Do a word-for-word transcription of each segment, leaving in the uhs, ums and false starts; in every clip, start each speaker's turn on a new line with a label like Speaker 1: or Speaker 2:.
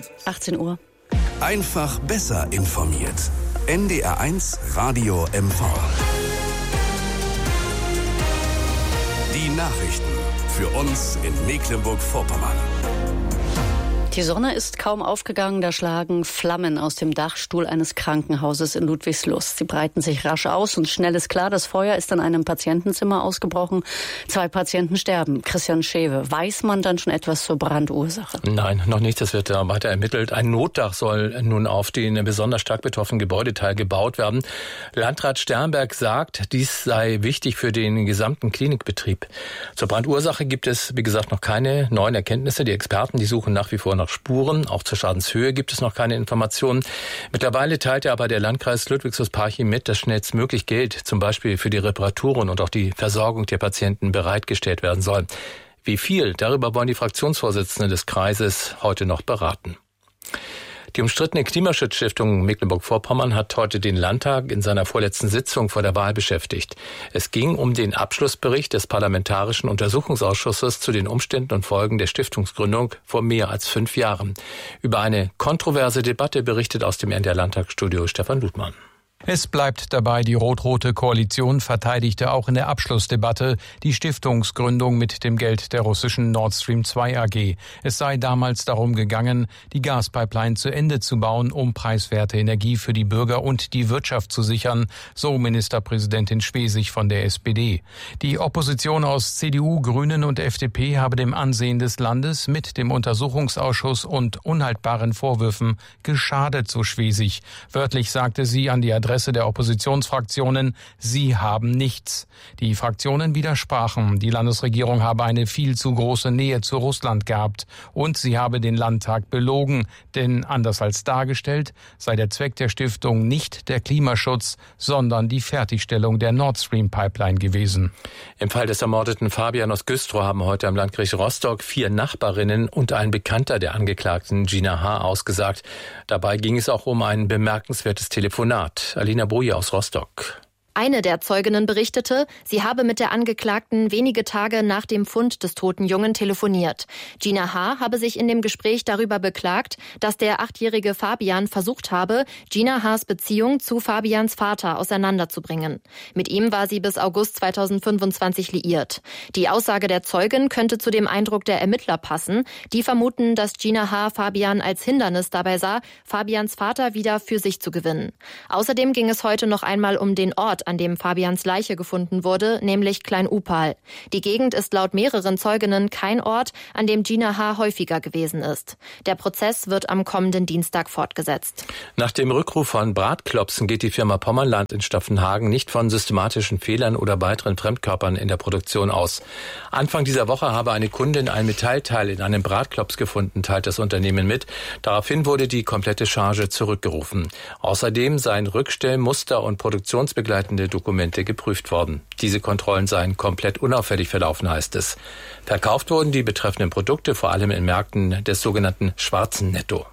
Speaker 1: achtzehn Uhr.
Speaker 2: Einfach besser informiert. N D R eins Radio M V. Die Nachrichten für uns in Mecklenburg-Vorpommern.
Speaker 1: Die Sonne ist kaum aufgegangen, da schlagen Flammen aus dem Dachstuhl eines Krankenhauses in Ludwigslust. Sie breiten sich rasch aus und schnell ist klar, das Feuer ist in einem Patientenzimmer ausgebrochen. Zwei Patienten sterben. Christian Schewe, weiß man dann schon etwas zur Brandursache?
Speaker 3: Nein, noch nicht, das wird da weiter ermittelt. Ein Notdach soll nun auf den besonders stark betroffenen Gebäudeteil gebaut werden. Landrat Sternberg sagt, dies sei wichtig für den gesamten Klinikbetrieb. Zur Brandursache gibt es, wie gesagt, noch keine neuen Erkenntnisse. Die Experten, die suchen nach wie vor nach Spuren. Auch zur Schadenshöhe gibt es noch keine Informationen. Mittlerweile teilte aber der Landkreis Ludwigslust-Parchim mit, dass schnellstmöglich Geld zum Beispiel für die Reparaturen und auch die Versorgung der Patienten bereitgestellt werden soll. Wie viel? Darüber wollen die Fraktionsvorsitzenden des Kreises heute noch beraten. Die umstrittene Klimaschutzstiftung Mecklenburg-Vorpommern hat heute den Landtag in seiner vorletzten Sitzung vor der Wahl beschäftigt. Es ging um den Abschlussbericht des Parlamentarischen Untersuchungsausschusses zu den Umständen und Folgen der Stiftungsgründung vor mehr als fünf Jahren. Über eine kontroverse Debatte berichtet aus dem N D R-Landtagsstudio Stefan Ludmann.
Speaker 4: Es bleibt dabei, die rot-rote Koalition verteidigte auch in der Abschlussdebatte die Stiftungsgründung mit dem Geld der russischen Nord Stream zwei A G. Es sei damals darum gegangen, die Gaspipeline zu Ende zu bauen, um preiswerte Energie für die Bürger und die Wirtschaft zu sichern, so Ministerpräsidentin Schwesig von der S P D. Die Opposition aus C D U, Grünen und F D P habe dem Ansehen des Landes mit dem Untersuchungsausschuss und unhaltbaren Vorwürfen geschadet, so Schwesig. Wörtlich sagte sie an die Adresse der Oppositionsfraktionen, sie haben nichts. Die Fraktionen widersprachen, die Landesregierung habe eine viel zu große Nähe zu Russland gehabt und sie habe den Landtag belogen, denn anders als dargestellt sei der Zweck der Stiftung nicht der Klimaschutz, sondern die Fertigstellung der Nord Stream Pipeline gewesen.
Speaker 3: Im Fall des ermordeten Fabian aus Güstrow haben heute am Landgericht Rostock vier Nachbarinnen und ein Bekannter der Angeklagten Gina H. ausgesagt. Dabei ging es auch um ein bemerkenswertes Telefonat. Alina Boje aus Rostock.
Speaker 5: Eine der Zeuginnen berichtete, sie habe mit der Angeklagten wenige Tage nach dem Fund des toten Jungen telefoniert. Gina H. habe sich in dem Gespräch darüber beklagt, dass der achtjährige Fabian versucht habe, Gina H.'s Beziehung zu Fabians Vater auseinanderzubringen. Mit ihm war sie bis August zweitausendfünfundzwanzig liiert. Die Aussage der Zeugin könnte zu dem Eindruck der Ermittler passen. Die vermuten, dass Gina H. Fabian als Hindernis dabei sah, Fabians Vater wieder für sich zu gewinnen. Außerdem ging es heute noch einmal um den Ort, an dem Fabians Leiche gefunden wurde, nämlich Klein-Upal. Die Gegend ist laut mehreren Zeuginnen kein Ort, an dem Gina H. häufiger gewesen ist. Der Prozess wird am kommenden Dienstag fortgesetzt.
Speaker 3: Nach dem Rückruf von Bratklopsen geht die Firma Pommerland in Stapfenhagen nicht von systematischen Fehlern oder weiteren Fremdkörpern in der Produktion aus. Anfang dieser Woche habe eine Kundin ein Metallteil in einem Bratklops gefunden, teilt das Unternehmen mit. Daraufhin wurde die komplette Charge zurückgerufen. Außerdem seien Rückstell-, Muster- und Produktionsbegleitende Dokumente geprüft worden. Diese Kontrollen seien komplett unauffällig verlaufen, heißt es. Verkauft wurden die betreffenden Produkte vor allem in Märkten des sogenannten schwarzen Netto.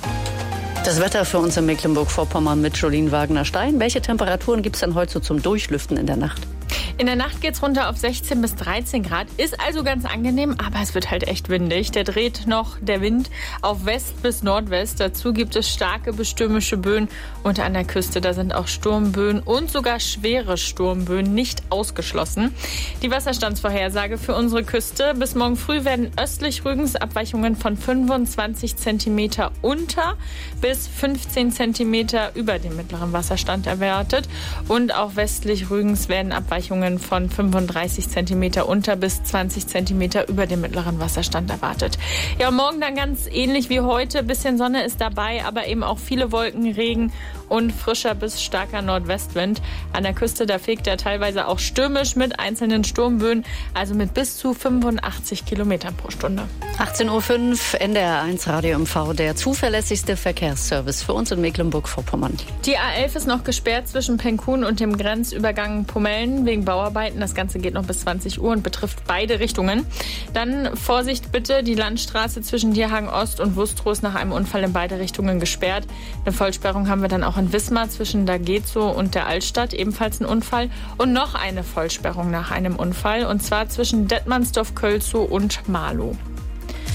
Speaker 1: Das Wetter für uns in Mecklenburg-Vorpommern mit Jolien Wagner-Stein. Welche Temperaturen gibt es denn heute so zum Durchlüften in der Nacht?
Speaker 6: In der Nacht geht's runter auf sechzehn bis dreizehn Grad. Ist also ganz angenehm, aber es wird halt echt windig. Der dreht noch der Wind auf West bis Nordwest. Dazu gibt es starke bis stürmische Böen. Und an der Küste, da sind auch Sturmböen und sogar schwere Sturmböen nicht ausgeschlossen. Die Wasserstandsvorhersage für unsere Küste. Bis morgen früh werden östlich Rügens Abweichungen von fünfundzwanzig Zentimeter unter bis fünfzehn Zentimeter über dem mittleren Wasserstand erwartet. Und auch westlich Rügens werden Abweichungen von fünfunddreißig Zentimeter unter bis zwanzig Zentimeter über dem mittleren Wasserstand erwartet. Ja, morgen dann ganz ähnlich wie heute. Bisschen Sonne ist dabei, aber eben auch viele Wolken, Regen und frischer bis starker Nordwestwind. An der Küste, da fegt er teilweise auch stürmisch mit einzelnen Sturmböen, also mit bis zu fünfundachtzig Kilometern pro Stunde.
Speaker 1: achtzehn Uhr fünf, N D R eins Radio M V, der zuverlässigste Verkehrsservice für uns in Mecklenburg-Vorpommern.
Speaker 6: Die A elf ist noch gesperrt zwischen Penkun und dem Grenzübergang Pomellen wegen Bauarbeiten. Das Ganze geht noch bis zwanzig Uhr und betrifft beide Richtungen. Dann Vorsicht bitte, die Landstraße zwischen Dierhagen Ost und Wustrow ist nach einem Unfall in beide Richtungen gesperrt. Eine Vollsperrung haben wir dann auch in Wismar zwischen Dagezow und der Altstadt, ebenfalls ein Unfall. Und noch eine Vollsperrung nach einem Unfall, und zwar zwischen Detmandsdorf-Kölzow und Marlow.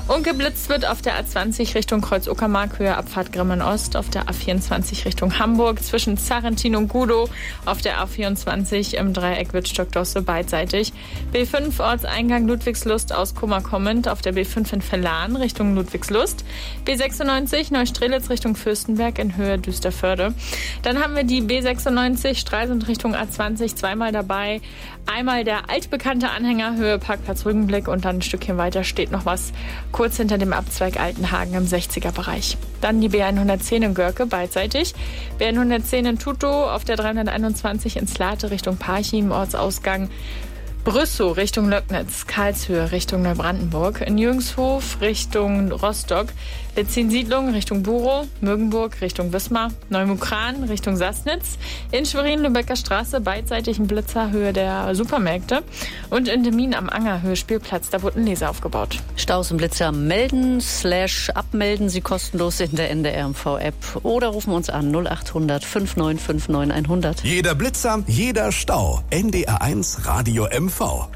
Speaker 6: Und geblitzt wird auf der A zwanzig Richtung Kreuz-Uckermark, Höhe Abfahrt Grimmen Ost, auf der A vierundzwanzig Richtung Hamburg, zwischen Sarrentin und Gudow, auf der A vierundzwanzig im Dreieck Wittstock-Dosse beidseitig. B fünf Ortseingang Ludwigslust aus Kummer kommend, auf der B fünf in Verlan Richtung Ludwigslust. B sechsundneunzig Neustrelitz Richtung Fürstenberg in Höhe Düsterförde. Dann haben wir die B sechsundneunzig Stralsund Richtung A zwanzig, zweimal dabei. Einmal der altbekannte Anhänger, Höhe Parkplatz Rügenblick, und dann ein Stückchen weiter steht noch was kurz hinter dem Abzweig Altenhagen im sechziger Bereich. Dann die B hundertzehn in Görke beidseitig, B hundertzehn in Tutow, auf der dreihunderteinundzwanzig in Slate Richtung Parchim, Ortsausgang Brüssow Richtung Löcknitz, Karlshöhe Richtung Neubrandenburg, in Jüngshof Richtung Rostock, Letzin-Siedlung Richtung Burow, Mögenburg Richtung Wismar, Neumukran Richtung Sassnitz, in Schwerin-Lübecker Straße beidseitig ein Blitzer, Höhe der Supermärkte, und in Demmin am Anger, Höhe Spielplatz, da wurde ein Laser aufgebaut.
Speaker 1: Staus und Blitzer melden slash abmelden Sie kostenlos in der N D R M V-App oder rufen uns an null achthundert fünfundneunzig neunundfünfzig hundert.
Speaker 2: Jeder Blitzer, jeder Stau. N D R eins Radio M V.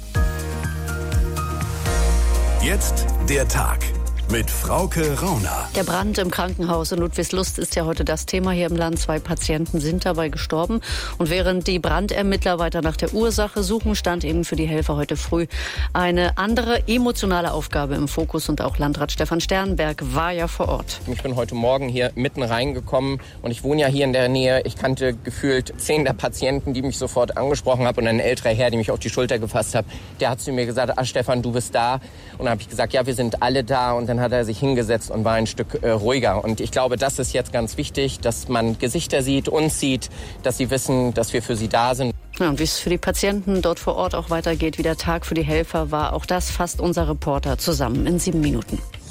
Speaker 2: Jetzt der Tag mit Frauke Rauner.
Speaker 1: Der Brand im Krankenhaus in Ludwigslust ist ja heute das Thema hier im Land. Zwei Patienten sind dabei gestorben. Und während die Brandermittler weiter nach der Ursache suchen, stand eben für die Helfer heute früh eine andere emotionale Aufgabe im Fokus. Und auch Landrat Stefan Sternberg war ja vor Ort.
Speaker 7: Ich bin heute Morgen hier mitten reingekommen und ich wohne ja hier in der Nähe. Ich kannte gefühlt zehn der Patienten, die mich sofort angesprochen haben, und ein älterer Herr, der mich auf die Schulter gefasst hat, der hat zu mir gesagt, ah Stefan, du bist da. Und dann habe ich gesagt, ja, wir sind alle da. Und dann hat er sich hingesetzt und war ein Stück äh, ruhiger. Und ich glaube, das ist jetzt ganz wichtig, dass man Gesichter sieht, uns sieht, dass sie wissen, dass wir für sie da sind.
Speaker 1: Ja, und wie es für die Patienten dort vor Ort auch weitergeht, wie der Tag für die Helfer war, auch das fasst unser Reporter zusammen in sieben Minuten.